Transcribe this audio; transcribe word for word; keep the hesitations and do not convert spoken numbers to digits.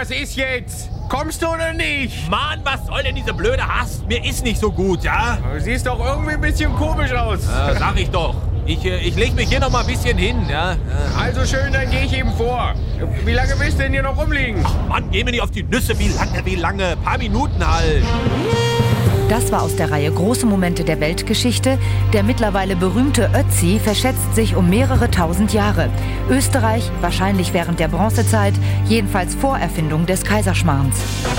was ist jetzt? Kommst du oder nicht? Mann, was soll denn diese blöde Hast? Mir ist nicht so gut, ja? Du siehst doch irgendwie ein bisschen komisch aus. Äh, sag ich doch. Ich, äh, ich leg mich hier noch mal ein bisschen hin, ja? Äh. Also schön, dann gehe ich eben vor. Wie lange willst du denn hier noch rumliegen? Ach Mann, geh mir nicht auf die Nüsse. Wie lange, wie lange? Ein paar Minuten halt. Das war aus der Reihe Große Momente der Weltgeschichte. Der mittlerweile berühmte Ötzi verschätzt sich um mehrere tausend Jahre. Österreich, wahrscheinlich während der Bronzezeit, jedenfalls vor Erfindung des Kaiserschmarrns.